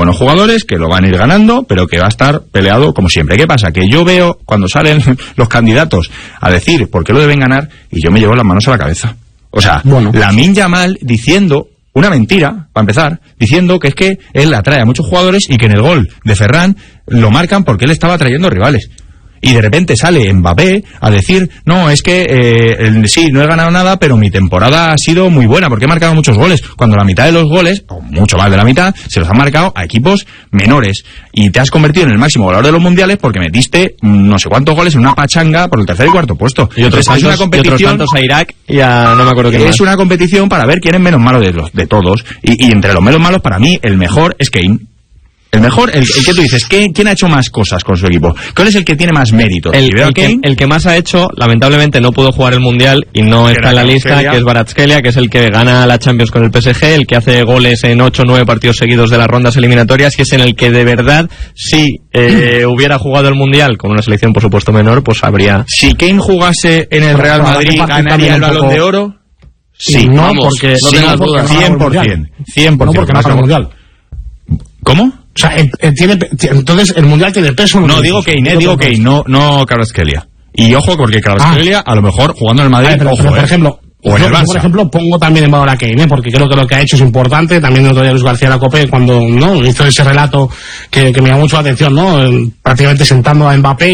buenos jugadores, que lo van a ir ganando, pero que va a estar peleado como siempre. ¿Qué pasa? Que yo veo cuando salen los candidatos a decir por qué lo deben ganar y yo me llevo las manos a la cabeza. O sea, Lamine Yamal diciendo una mentira, para empezar, diciendo que es que él atrae a muchos jugadores y que en el gol de Ferran lo marcan porque él estaba atrayendo rivales. Y de repente sale Mbappé a decir, no, es que sí, no he ganado nada, pero mi temporada ha sido muy buena porque he marcado muchos goles, cuando la mitad de los goles, o mucho más de la mitad, se los han marcado a equipos menores. Y te has convertido en el máximo goleador de los mundiales porque metiste no sé cuántos goles en una pachanga por el tercer y cuarto puesto. Y otros tantos a Irak y a no me acuerdo qué más. Es una competición para ver quién es menos malo de todos. Y entre los menos malos, para mí, el mejor es Kane. El mejor, el que tú dices, ¿quién ha hecho más cosas con su equipo? ¿Cuál es el que tiene más mérito? El que más ha hecho, lamentablemente no pudo jugar el Mundial y no está en la lista, que es Kvaratskhelia, que es el que gana la Champions con el PSG, el que hace goles en 8 o 9 partidos seguidos de las rondas eliminatorias, que es en el que de verdad, si hubiera jugado el Mundial con una selección por supuesto menor, pues habría... Si Kane jugase en el Real Madrid, ¿ganaría el Balón de Oro? Sí, no, porque... No tengas dudas. 100%. 100%. No, porque no es el Mundial. ¿Cómo? O sea, entonces el Mundial tiene peso. No, digo Kane, no Kvaratskhelia. Y ojo, porque Kvaratskhelia, a lo mejor, jugando en el Madrid, pero por ejemplo... O en el Barça. Por ejemplo, pongo también en valor a Kane, porque creo que lo que ha hecho es importante. También el otro día Luis García Lacope, cuando hizo ese relato que me llamó mucho la atención, prácticamente sentando a Mbappé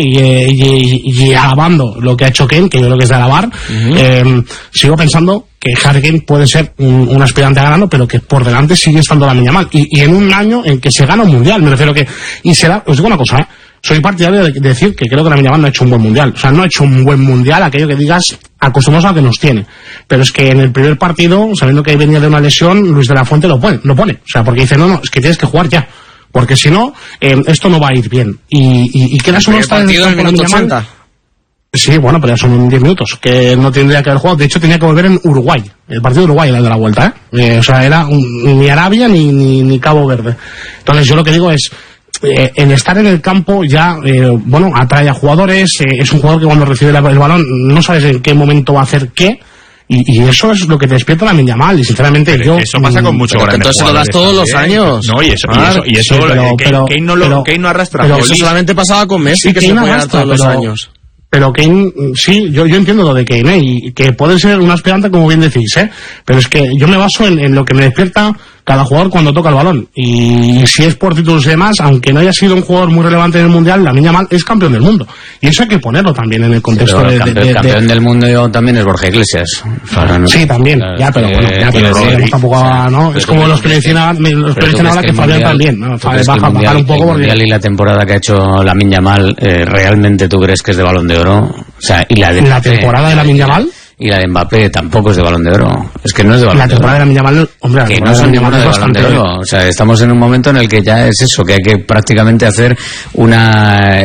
y alabando lo que ha hecho Kane, que yo creo que es de alabar. Sigo pensando que Harry Kane puede ser un aspirante a ganarlo, pero que por delante sigue estando Lamine Yamal. Y en un año en que se gana un mundial, me refiero que... Y será, os digo una cosa, soy partidario de decir que creo que Lamine Yamal no ha hecho un buen mundial. O sea, no ha hecho un buen mundial, aquello que digas, acostumbrados a lo que nos tiene. Pero es que en el primer partido, sabiendo que venía de una lesión, Luis de la Fuente lo pone. O sea, porque dice, no, es que tienes que jugar ya. Porque si no, esto no va a ir bien. Y quedas unos partido en el minuto 80. Sí, bueno, pero ya son 10 minutos, que no tendría que haber jugado. De hecho, tenía que volver en Uruguay. El partido de Uruguay era el de la vuelta, o sea, era ni Arabia ni Cabo Verde. Entonces, yo lo que digo es... en estar en el campo ya, atrae a jugadores, es un jugador que cuando recibe el balón no sabes en qué momento va a hacer qué, y eso es lo que te despierta Lamine Yamal, y sinceramente eso pasa con muchos grandes entonces se lo das todos los años. No, Kane no arrastra. Pero eso solamente pasaba con Messi, que se puede dar todos los años. Pero Kane, sí, yo entiendo lo de Kane, y que puede ser un aspirante, como bien decís, pero es que yo me baso en lo que me despierta cada jugador cuando toca el balón. Y si es por títulos y demás, aunque no haya sido un jugador muy relevante en el Mundial, Lamine Yamal es campeón del mundo. Y eso hay que ponerlo también en el contexto campeón del mundo también es Borja Iglesias. Sí, también, pero tampoco, ¿no? Es como los que mencionaban ahora que Fabián también, ¿no? Bajar un poco porque... Y la temporada que ha hecho Lamine Yamal, ¿realmente tú crees que es de Balón de Oro? O sea, y la temporada de Lamine Yamal... Y la de Mbappé tampoco es de Balón de Oro. Es que no es de Balón de Oro. La temporada de Lamine Yamal, hombre, que no son ninguna de Balón de Oro. O sea, estamos en un momento en el que ya es eso, que hay que prácticamente hacer una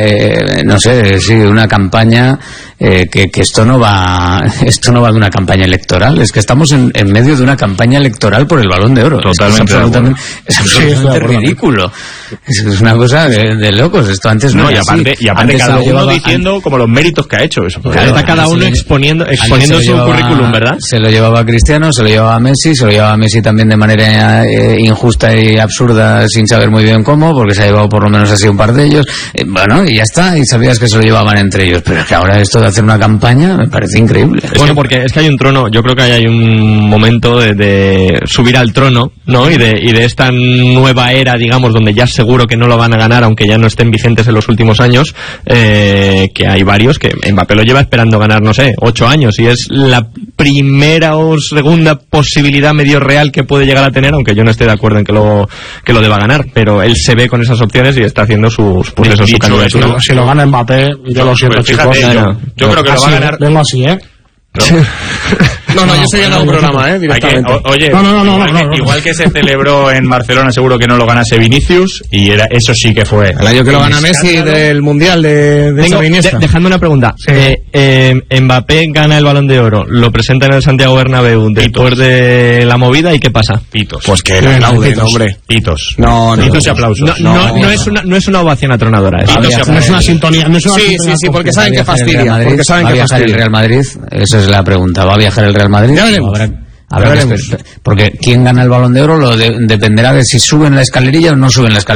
una campaña que esto no va de una campaña electoral. Es que estamos en medio de una campaña electoral por el Balón de Oro. Totalmente. Es absolutamente ridículo. Es una cosa de locos. Esto antes no era así. Y aparte cada uno diciendo como los méritos que ha hecho. Eso. Está cada uno exponiendo su currículum, ¿verdad? Se lo llevaba a Cristiano, se lo llevaba a Messi también de manera injusta y absurda, sin saber muy bien cómo, porque se ha llevado por lo menos así un par de ellos. Y ya está, y sabías que se lo llevaban entre ellos. Pero es que ahora esto de hacer una campaña me parece increíble. Bueno, porque es que hay un trono, yo creo que hay un momento de subir al trono, ¿no? Y de esta nueva era, digamos, donde ya seguro que no lo van a ganar, aunque ya no estén vigentes en los últimos años, que hay varios que Mbappé lo lleva esperando ganar, 8 años, y es la primera o segunda posibilidad medio real que puede llegar a tener, aunque yo no esté de acuerdo en que lo deba ganar, pero él se ve con esas opciones y está haciendo su candidatura. Si lo gana Mbappé, yo lo siento, chicos. Yo creo que lo va a ganar. Vengo así, No, yo estoy en un programa, directamente. Oye, igual que se celebró en Barcelona, seguro que no lo ganase Vinicius, y eso sí que fue. El año que lo gana Messi del Mundial de Iniesta. Dejadme una pregunta. Mbappé gana el Balón de Oro, lo presenta en el Santiago Bernabéu después de la movida, ¿y qué pasa? Pitos. Pues que le aplauden, hombre. Pitos. Pitos y aplausos. No es una ovación atronadora. No es una sintonía. Sí, porque saben que fastidia. Porque saben que fastidia. ¿El Real Madrid? Esa es la pregunta. ¿Va a viajar el Real Madrid? Ya veremos. Habrá porque quién gana el Balón de Oro dependerá de si suben la escalerilla o no suben la escalerilla.